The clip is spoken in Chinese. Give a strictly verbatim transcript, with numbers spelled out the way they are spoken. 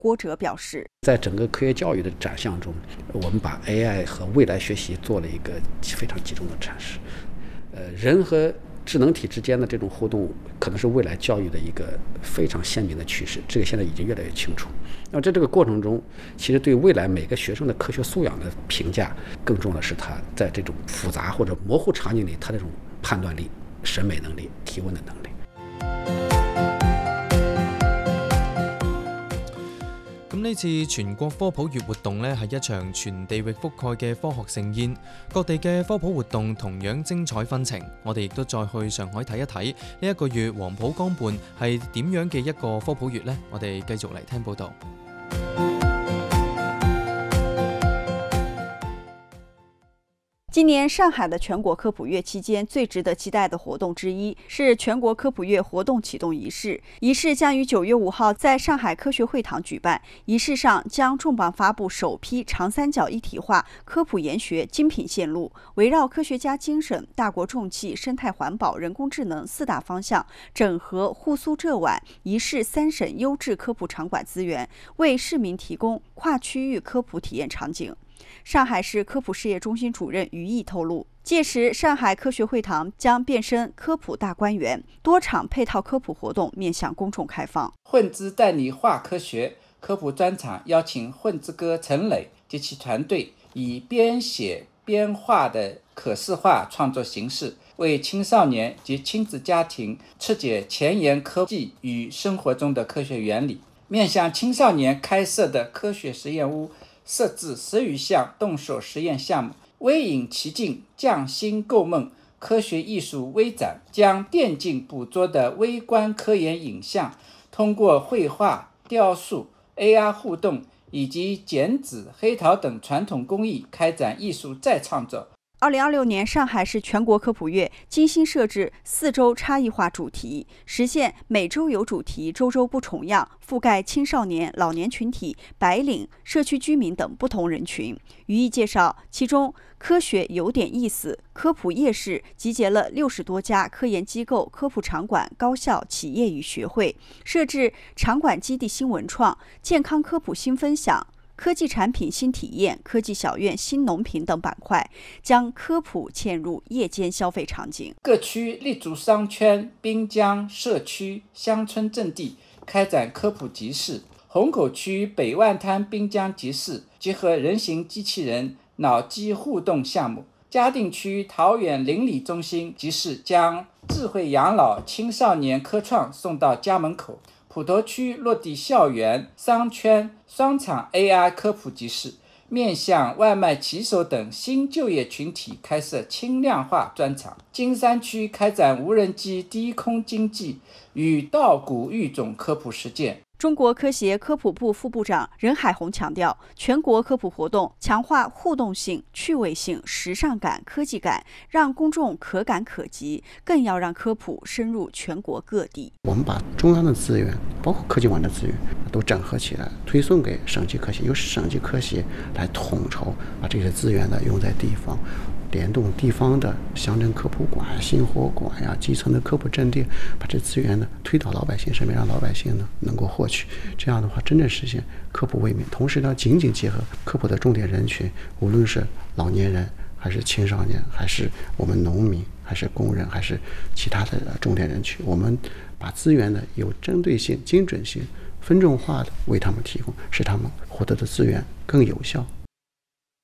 郭哲表示， 在整个科学教育的展项中，我们把 A I 和未来学习做了一个非常集中的阐释。呃，人和智能体之间的这种互动，可能是未来教育的一个非常鲜明的趋势，这个现在已经越来越清楚。那么在这个过程中，其实对未来每个学生的科学素养的评价，更重要的是他在这种复杂或者模糊场景里，他这种判断力、审美能力、提问的能力。 咁呢次全國科普月活動呢，係一場全地域覆蓋嘅科學盛宴，各地嘅科普活動同樣精彩紛呈。我哋亦都再去上海睇一睇呢一個月黃浦江畔係點樣嘅一個科普月呢？我哋繼續嚟聽報導。 今年上海的全国科普月期间，最值得期待的活动之一是全国科普月活动启动仪式。仪式将于九月五号在上海科学会堂举办。仪式上将重磅发布首批长三角一体化科普研学精品线路，围绕科学家精神、大国重器、生态环保、人工智能四大方向，整合沪苏浙皖一市三省优质科普场馆资源，为市民提供跨区域科普体验场景。上海市科普事业中心主任于毅透露，届时上海科学会堂将变身科普大观园，多场配套科普活动面向公众开放。 混之带你话科学科普专场邀请混之哥陈磊及其团队，以边写边画的可视化创作形式，为青少年及亲子家庭拆解前沿科技与生活中的科学原理。面向青少年开设的科学实验屋设置十余项动手实验项目，微影奇境，匠心构梦，科学艺术微展，将电竞捕捉的微观科研影像，通过绘画、雕塑、A R 互动以及剪纸、黑陶等传统工艺，开展艺术再创作。 二零二六年上海市全国科普月精心设置四周差异化主题，实现每周有主题、周周不重样，覆盖青少年、老年群体、白领、社区居民等不同人群。于毅介绍，其中科学有点意思科普夜市集结了六十多家科研机构、科普场馆、高校、企业与学会，设置场馆基地新文创、健康科普新分享、科技产品新体验、科技小院新农品等板块，将科普嵌入夜间消费场景。 各区立足商圈、滨江、社区、乡村阵地，开展科普集市。虹口区北万滩滨江集市结合人形机器人、脑机互动项目。嘉定区桃园邻里中心集市将智慧养老、青少年科创送到家门口。普陀区落地校园、商圈、商场 A I 科普集市，面向外卖骑手等新就业群体开设轻量化专场。金山区开展无人机低空经济与稻谷育种科普实践。 中国科协科普部副部长任海红强调，全国科普活动强化互动性、趣味性、时尚感、科技感，让公众可感可及，更要让科普深入全国各地。 我们把中央的资源，包括科技馆的资源，都整合起来，推送给省级科协，由省级科协来统筹，把这些资源呢用在地方。联动地方的乡镇科普馆、新活馆呀、基层的科普阵地，把这资源呢推到老百姓身边，让老百姓呢能够获取。这样的话，真正实现科普为民。同时呢，紧紧结合科普的重点人群，无论是老年人，还是青少年，还是我们农民，还是工人，还是其他的重点人群，我们把资源呢有针对性、精准性、分众化的为他们提供，使他们获得的资源更有效、